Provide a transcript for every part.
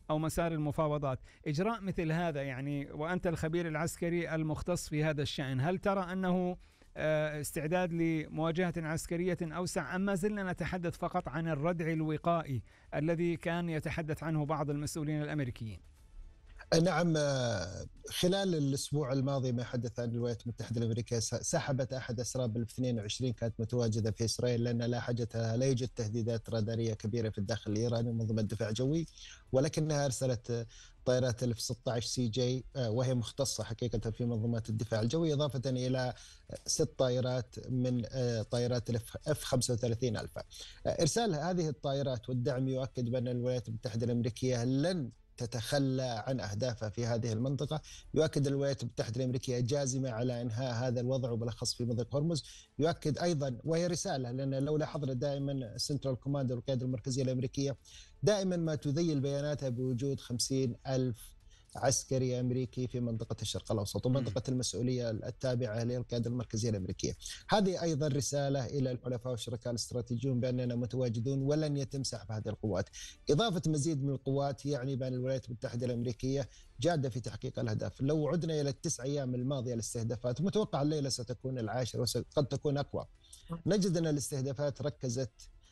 أو مسار المفاوضات. إجراء مثل هذا يعني، وأنت الخبير العسكري المختص في هذا الشأن، هل ترى أنه استعداد لمواجهة عسكرية أوسع، أم ما زلنا نتحدث فقط عن الردع الوقائي الذي كان يتحدث عنه بعض المسؤولين الأمريكيين؟ نعم، خلال الأسبوع الماضي ما حدث عن الولايات المتحدة الأمريكية سحبت أحد أسرى بال22 كانت متواجدة في إسرائيل، لأن لا حاجة لها، لا يوجد تهديدات رادارية كبيرة في الداخل الإيراني منظمة دفاع جوي، ولكنها أرسلت طائرات F-16 CJ وهي مختصة حقيقة في منظومات الدفاع الجوي، إضافة إلى 6 طائرات من طائرات F-35 ألفا. إرسال هذه الطائرات والدعم يؤكد بأن الولايات المتحدة الأمريكية لن تتخلى عن أهدافها في هذه المنطقة. يؤكد الولايات المتحدة الأمريكية جازمة على إنهاء هذا الوضع وبالأخص في مضيق هرمز. يؤكد أيضا، وهي رسالة، لأن لو لاحظنا دائما سنترال كوماند والقيادة المركزية الأمريكية دائما ما تذيل بياناتها بوجود 50,000 عسكري أمريكي في منطقة الشرق الأوسط ومنطقة المسؤولية التابعة للقيادة المركزية الأمريكية. هذه أيضا رسالة إلى الحلفاء والشركاء الاستراتيجيون بأننا متواجدون ولن يتم سحب هذه القوات. إضافة مزيد من القوات يعني بأن الولايات المتحدة الأمريكية جادة في تحقيق الأهداف. لو عدنا إلى ال9 أيام الماضية الاستهدافات، متوقع الليلة ستكون العاشرة وقد تكون أقوى، نجد أن الاستهدافات ركزت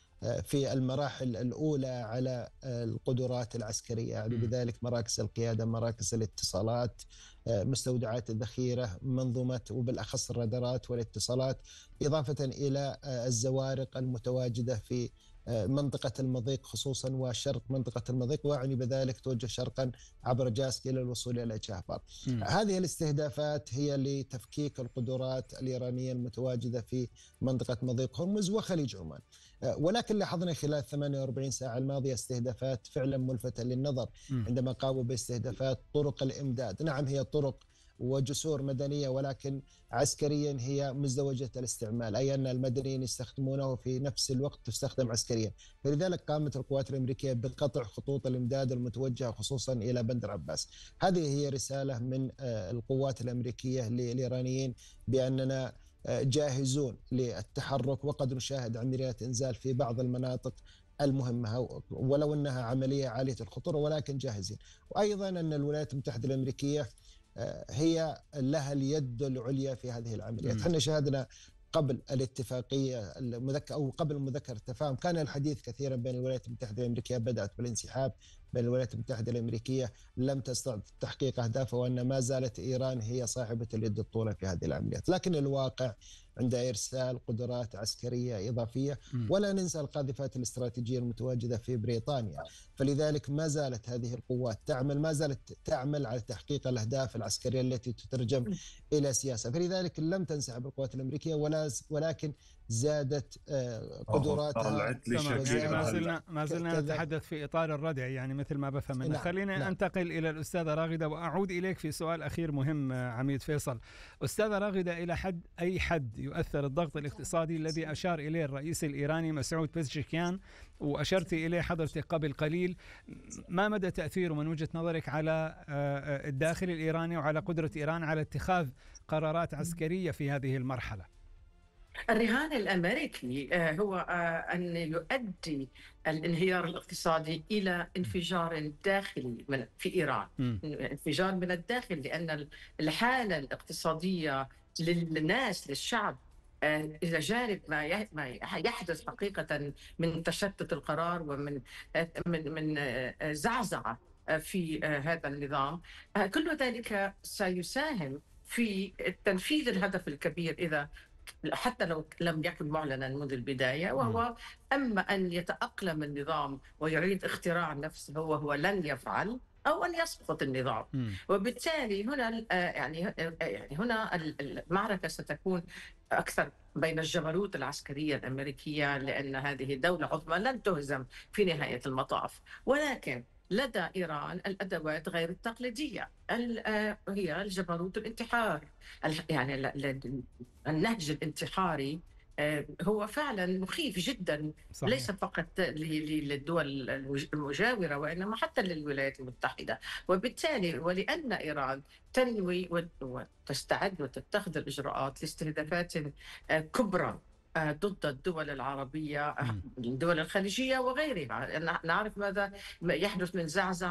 في المراحل الأولى على القدرات العسكرية، يعني بذلك مراكز القيادة، مراكز الاتصالات، مستودعات الذخيرة، منظومة وبالأخص الرادارات والاتصالات، إضافة إلى الزوارق المتواجدة في منطقة المضيق خصوصا وشرق منطقة المضيق، وأعني بذلك توجه شرقا عبر جاسك إلى الوصول إلى جهبار. هذه الاستهدافات هي لتفكيك القدرات الإيرانية المتواجدة في منطقة مضيق هرمز وخليج عمان. ولكن لاحظنا خلال 48 ساعة الماضية استهدافات فعلا ملفتة للنظر عندما قاموا باستهدافات طرق الإمداد. نعم، هي طرق وجسور مدنية، ولكن عسكريا هي مزدوجة الاستعمال، أي أن المدنيين يستخدمونه في نفس الوقت تستخدم عسكريا. فلذلك قامت القوات الأمريكية بقطع خطوط الإمداد المتوجهة خصوصا إلى بندر عباس. هذه هي رسالة من القوات الأمريكية للإيرانيين بأننا جاهزون للتحرك، وقد نشاهد عمليات إنزال في بعض المناطق المهمة ولو أنها عملية عالية الخطورة، ولكن جاهزين. وأيضا أن الولايات المتحدة الأمريكية هي لها اليد العليا في هذه العمليات. احنا شاهدنا قبل الاتفاقية أو قبل مذكرة التفاهم كان الحديث كثيرا بين الولايات المتحدة الأمريكية، بدأت بالانسحاب بين الولايات المتحدة الأمريكية، لم تستطع تحقيق أهدافها، وأن ما زالت إيران هي صاحبة اليد الطولى في هذه العمليات. لكن الواقع عند إرسال قدرات عسكرية إضافية، ولا ننسى القاذفات الاستراتيجية المتواجدة في بريطانيا. فلذلك ما زالت هذه القوات ما زالت تعمل على تحقيق الأهداف العسكرية التي تترجم إلى سياسة. فلذلك لم تنسحب القوات الأمريكية ولكن زادت قدراتها. يعني ما زلنا نتحدث في إطار الردع، يعني مثل ما بفهم منه. خلينا أنتقل إلى الأستاذة راغدة وأعود إليك في سؤال أخير مهم. عميد فيصل، أستاذة راغدة، إلى أي حد يؤثر الضغط الاقتصادي الذي أشار إليه الرئيس الإيراني مسعود بيزشكيان وأشرت إليه حضرتك قبل قليل، ما مدى تأثيره من وجهة نظرك على الداخل الإيراني وعلى قدرة إيران على اتخاذ قرارات عسكرية في هذه المرحلة؟ الرهان الأمريكي هو أن يؤدي الانهيار الاقتصادي إلى انفجار داخلي في إيران. انفجار من الداخل، لأن الحالة الاقتصادية للناس للشعب إلى جانب ما يحدث حقيقة من تشتت القرار ومن من زعزعة في هذا النظام، كل ذلك سيساهم في تنفيذ الهدف الكبير إذا حتى لو لم يكن معلنا منذ البداية، وهو أما أن يتأقلم النظام ويعيد اختراع نفسه وهو لن يفعل، أو أن يسقط النظام. وبالتالي هنا يعني هنا المعركة ستكون أكثر بين الجبروت العسكرية الأمريكية، لأن هذه دولة عظمى لن تهزم في نهاية المطاف، ولكن لدى إيران الأدوات غير التقليدية، هي الجبروت الانتحار. يعني النهج الانتحاري هو فعلا مخيف جدا. صحيح. ليس فقط للدول المجاورة، وإنما حتى للولايات المتحدة. وبالتالي ولأن إيران تنوي وتستعد وتتخذ الإجراءات لاستهدافات كبرى ضد الدول العربية، الدول الخليجية وغيرها، نعرف ماذا يحدث من زعزعة